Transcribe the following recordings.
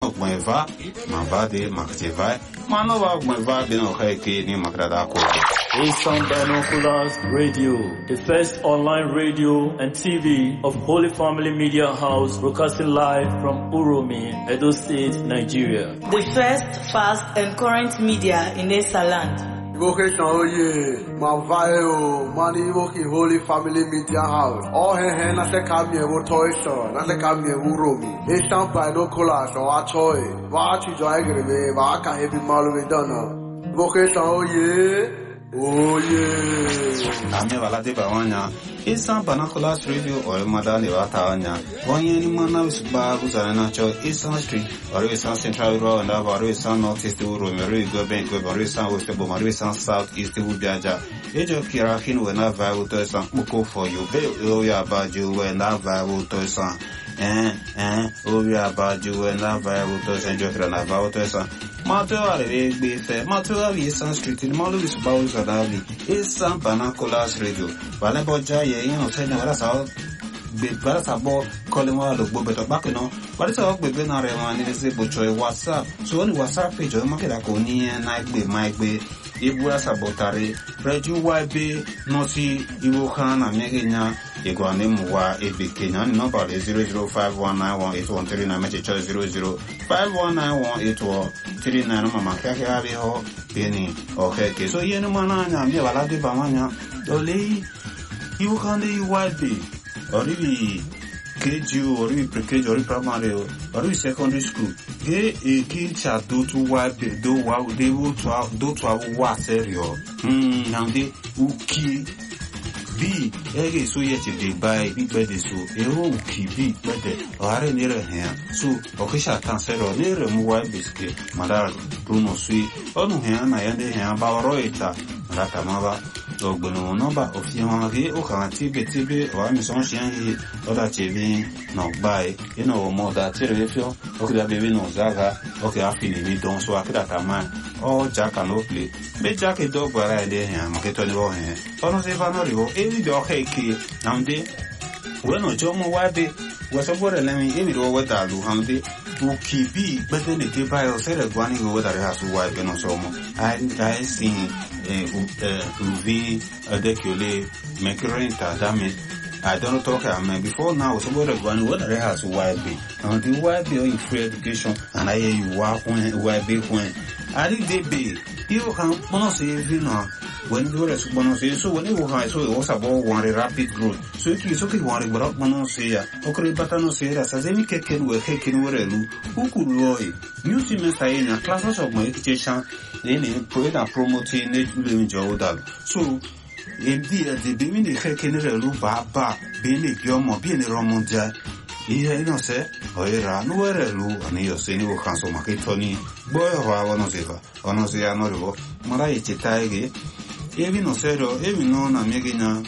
Mweva, Mavade, Makjeva, Manova, Mweva, Benoheke, Nimakradako. Asian Binoculars Radio, the first online radio and TV of Holy Family Media House, broadcasting live from Uromi, Edo State, Nigeria. The first, fast, and current media in Esa land. Vocation oye, Mavayo, Mani Woki Holy Family Media House. All he na se kamye wo toy store, na se kamye Uromi. Asian Binoculars or Achoy, Vachi Joygre, Vaka Heavy Malu Donna. Vocation oye. Oh yeah. Ame valade bawanya. Asian Binoculars Radio or Madani Watanya. One year mana usba uzana cho Asian Street or Asian Central Road and Asian Northeast Romero go bank go Asian West Asian South East Ubiaja. Age of Kirakin when I vow to some muko for you. Oya baju when I vow to some. Oya baju when I vow to some joke and I vow to some. Matua Befe, Matua Asian Street in Malus Bowls Adavi, Asian Binoculars Radio. Valeboja, saying Bebarasabo, calling all of Bobet Bacano, but it's all within our WhatsApp. So on WhatsApp page of Makakoni and Night Bay, Mike Bay, Ibura Sabotari, Reju YB, Nosi, Iwohan, and Megina, Iguanimwa, Ebi Kenyan, number 005191813, message 005191839, Mama Kakaviho, Penny, or Heke. So Yenumana, Yavaladi Bamania, Dole, Iwohan, the YB. Or if KG or if pre-KG or primary or if secondary school, they a kid shall do to wipe the do wow they will to have what serio. Now they uki B egg so yet they buy big bed so a uki big bed or are near here. So Okisha Tansero near a mobile biscuit, Madar Bruno Sweet, on him I end here about Roita, Ratamava. Ogbono number of Yamagi, Okati, or Amazon Shangi, or that TV, no buy, more that Terefio, Oka baby no Zaga, okay, I feel it don't so I could at a man, or Jack and Oakley. Make Jack a dog where I dare him, get on the wall here. Almost if I know, every dog hake, now day. When no Jomo Wabi was a water lemon, every dog with that, Luhamdi, who keep be, but then the tip I said a guani over the house to wipe and so I seen. Uvi adekule mekurenta damage. I don't talk before now somebody one what the house YB. And the YB in free education and I hear you walk when YB when I think they be you can bonus you know when you were bonus so when you high so it was about one rapid growth. So it is okay one without bonus here. Okay, but I know say as any can we taking who could loy new semester in a classes of my education. Then promoting living Jordan. So, indeed, the beginning of Baba, being a Yomo, being a Romonja, he no say, Oera, no Eru, and you say, no Council Makitoni, boy or Onoziva, Onozia Norivo, Marai Chitaigi, even no Sero, even known a Megina,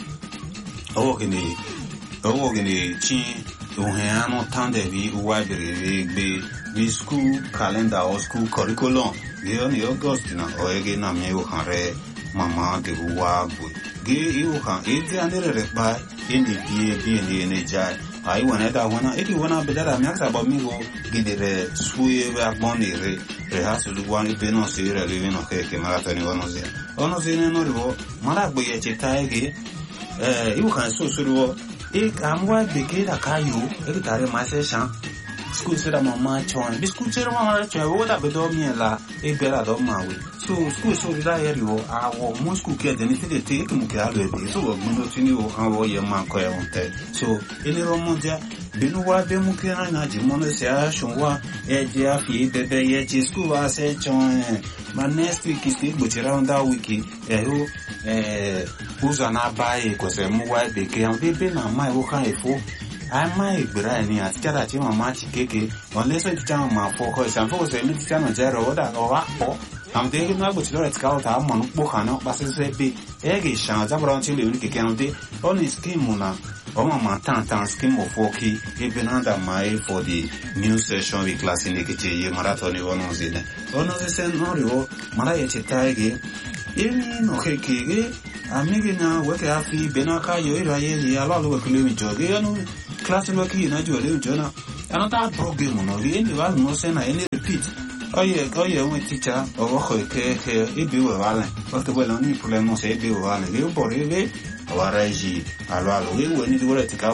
Ogini, Chin, Uheano Tandevi, Wiberi, be school calendar or school curriculum. Gioni Augustina or again a meo hare, Mamma de Wabu. Gay you can eat the under by in the being in a jar. I wanted that one, 81 better max about me go get the sweet money, rehearsal one penos here, living of a marathon onosia. Onosia no Maraboy Chitaigi, you can so sure. Ik am what the kid a caillou, a guitar my session. School said I'm on my choice. The school said I'm what I bedo me la, a better dog my way. So school so did I hear you, our most school kids anything they take him carry. So we know to you how your man coy on that. So in the Romonja, Benua Bemukana, Jimonosia, Shonwa, Edia, Bebe, Yeti school, I said, John. My next week is big, but around that wiki, who's an abai, because a mobile became baby, now my work for. I might be right near Skarachi or Machi Keke, unless it's down my focus and focus a little zero or Apple. I'm taking my butcher at Scout, I'm on Bocano, Bassy, Eggy Shans, around Chile, County, only scheme Mona, or my Tantan scheme of Forky, even under my for the new session with class in the kitchen, Marathon, Onozine. Onozine, Norio, Maria Chitaigi, even okay, I'm making now what I feel, Benaka, Yoira, a lot of living jog, class working in a jewel, Jonah, another program, no, the end of no sense, repeat. Oh yeah, we teacher, or it be well, but the well only problem was a be well, you believe or Raji, Alalo, we will need to take out.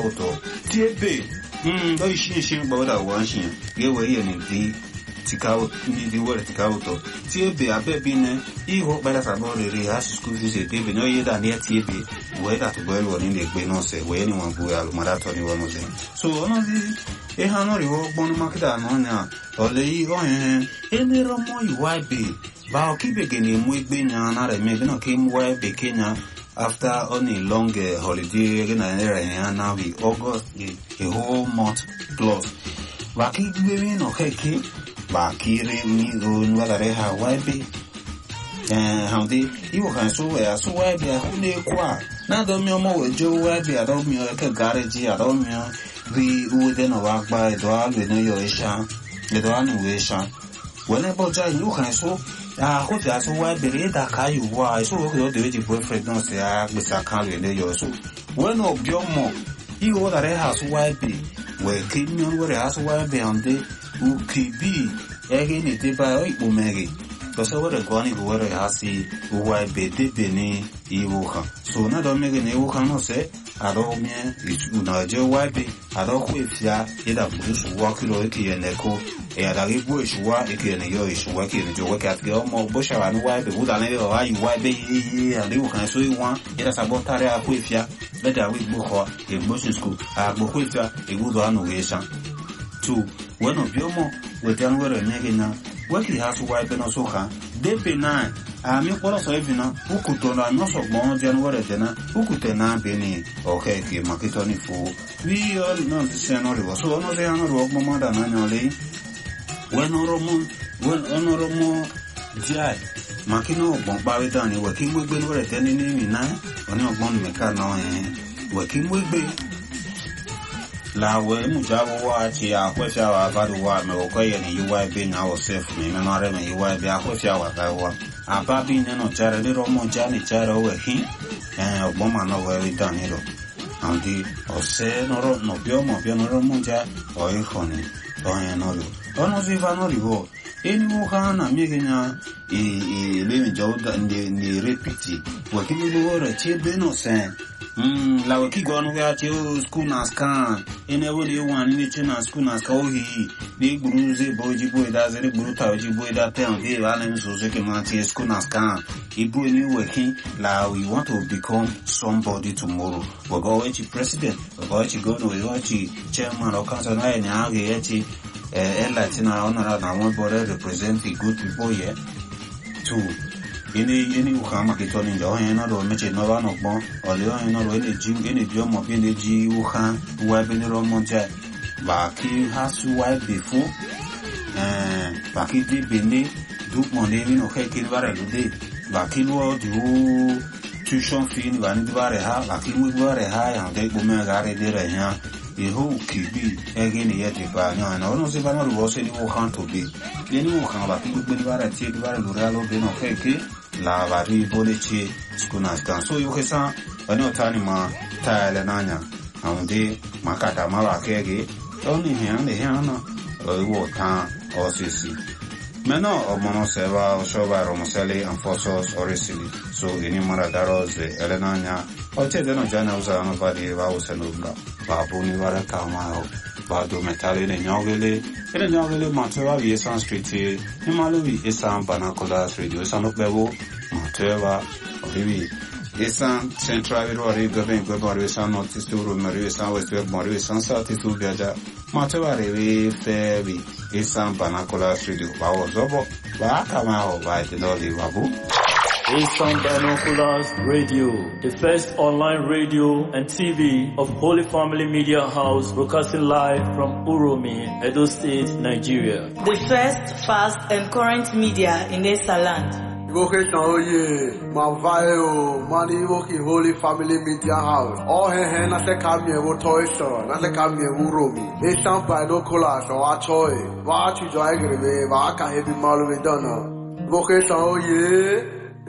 TB, though she about one shin, give away any tea. Tikao ni di word tikao to TB abebine I hope better about the high school visit baby no yeda near TB whether to well in the no say where anyone who are marathon one of them so honestly a hanori work bon market anonia or lay on any romo you white be bao keep again in week being another maybe no came white be Kenya after only long holiday again and now we August a whole month plus Waki women or heki Bakiri me go whether they have white be how they you can so white be a whole qua. Now don't me more with Joe white be a dog me like a garage, I don't know. We wouldn't walk by the door with no Yoisha, the door whenever you can so. I hope that's why the radar car you were so the boyfriend don't say I was a car in the yoso. When of your mom, you order a house white be where keep me on where a house white be on the who could be again it by Umegi. Because I would have gone if where I see who white be dipini Iwoka. So not don't make an Iwoka no say, I don't mean it's Unajo white be, I don't quit ya, it up Bruce walking okay and echo. I bush wa again, you is working to work at the more bush and why the wood and why you white be and you can so you want it as about Taria with ya. Better with Boko in motion school. I book with ya a good annuation. 2. One of your more with January and Negina, what he has to wipe and also can. They be 9. I mean, what else even who could turn a nose of more January dinner, who could turn a penny or cake, Makitoni fool. We all know the scenario, so no, they are not work more than annually. When honorable Jai Makino Bombari Dani working with Bill at any name in 9 on your bond mecano working with Bill La way Mujava watch ya which our bad one okay and you wipe being ourselves me memory and you wipe ya which our one a baby no charity romo Johnny Charo over him and Obama no very done it and the or say no biomo Monja or a honey or no. Ono zivano rigo. Eni muhana migenya living job and the repiti. Wakimi luora chebe no sen. La waki gonu ya cheo school naskan. Ene wole one in the china school naskohi. Big bruise boji boy that's a brutal boy that town. They are named Suzuki Manti school naskan. Ibu ni working. La we want to become somebody tomorrow. We're going to president. We're going to go to chairman or council. Latina honor and one body represent the good people here. 2. Any Ukama Kiton in the Ohana or Mitchell Nova no more, or the Ohana or any Jim, any Jom of any G. Wuhan, who have been around Monja. Baki has to wipe before, Baki did Bindi, Duke Mondavin or Hakin Vareludi. Baki word you tuition fee, Vandivareha, Baki would wear a high and they go Megare de here. The whole QB again yet if I know and I don't see if I was any more to be. Any more can have people been very cheap, very Luralo, been okay, La Vari Bolici, Skunaskan. So you can say, I know Tanima, Thailand, and the Makata Mara Kegi, only here and the Hana, or Wotan, or Sisi. Meno or Monoseva, or Shova, Romoseli, and Fossos, or Risili. So any Maradaros, the Elenania, or Tedano Janos, and nobody vows and Ubla. Babu Nivara Kamao, Badu Metali, and Yogili, Mateva, Yesan Street, Himalu, Esan Banacolas, Radio San Bevo, Mateva, Olivi, Esan Central Rori, Government, Notice to Maria, West Maria, South to Viaja, Mateva, Ferry, Esan Banacolas, Radio, Bawa Zobo, Bakamao, by the Lodi Babu. Esan Binoculars Radio, the first online radio and TV of Holy Family Media House, broadcasting live from Uromi, Edo State, Nigeria. The first, fast and current media in Esa land. Vocation oye, Mavayo, Mani Woki Holy Family Media House. All hen na se kamye wo toy store, na se kamye Uromi. Esan Binoculars or Achoy, Vachu Joy Grebe, Vaka Heavy Malu Donna. Vocation oye.